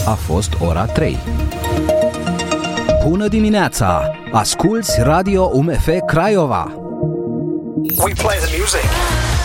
a fost ora 3. Bună dimineața! Asculți Radio UMF Craiova! We play the music.